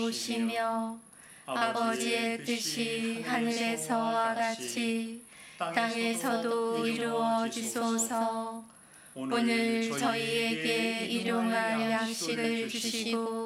주옵시며 아버지의 뜻이 하늘에서와 같이 땅에서도 이루어지소서. 오늘 저희에게 일용할 양식을 주시고